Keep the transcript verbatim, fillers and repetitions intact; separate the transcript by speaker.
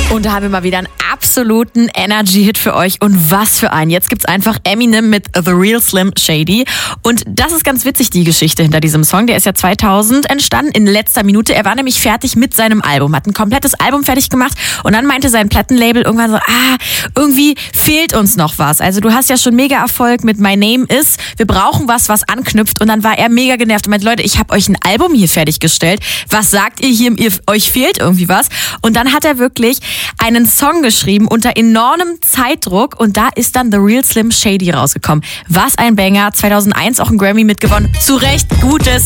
Speaker 1: Und da haben wir mal wieder einen absoluten Energy-Hit für euch. Und was für einen. Jetzt gibt's einfach Eminem mit The Real Slim Shady. Und das ist ganz witzig, die Geschichte hinter diesem Song. Der ist ja zweitausend entstanden, in letzter Minute. Er war nämlich fertig mit seinem Album, hat ein komplettes Album fertig gemacht. Und dann meinte sein Plattenlabel irgendwann so, ah, irgendwie fehlt uns noch was. Also du hast ja schon mega Erfolg mit My Name Is. Wir brauchen was, was anknüpft. Und dann war er mega genervt und meinte, Leute, ich habe euch ein Album hier fertiggestellt. Was sagt ihr hier? Ihr, euch fehlt irgendwie was. Und dann hat er wirklich einen Song geschrieben unter enormem Zeitdruck und da ist dann The Real Slim Shady rausgekommen. Was ein Banger, zweitausendeins auch ein Grammy mitgewonnen. Zu Recht, gutes